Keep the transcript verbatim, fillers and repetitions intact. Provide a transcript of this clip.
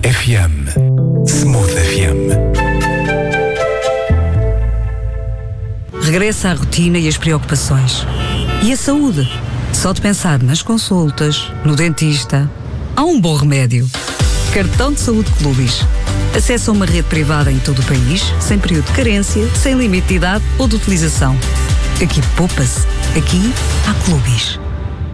F M. Smooth F M. Regressa à rotina e as preocupações. E a saúde? Só de pensar nas consultas, no dentista, há um bom remédio. Cartão de Saúde Clubis. Acesso a uma rede privada em todo o país, sem período de carência, sem limite de idade ou de utilização. Aqui poupa-se. Aqui há Clubis.